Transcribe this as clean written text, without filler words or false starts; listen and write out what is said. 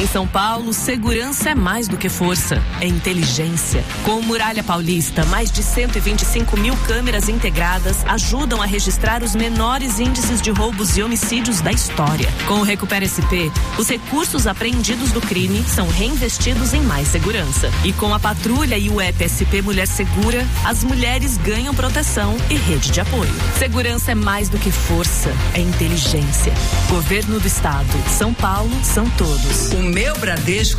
São Paulo, segurança é mais do que força, é inteligência. Com o Muralha Paulista, mais de 125 mil câmeras integradas ajudam a registrar os menores índices de roubos e homicídios da história. Com o Recupera SP, os recursos apreendidos do crime são reinvestidos em mais segurança. E com a patrulha e o app SP Mulher Segura, as mulheres ganham proteção e rede de apoio. Segurança é mais do que força, é inteligência. Governo do Estado. São Paulo, são todos. O meu Bradesco